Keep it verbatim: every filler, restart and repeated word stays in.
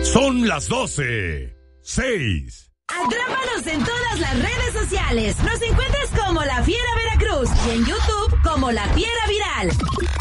Son las doce. Seis. Atrápanos en todas las redes sociales. Nos encuentras como La Fiera Veracruz y en YouTube como La Fiera Viral.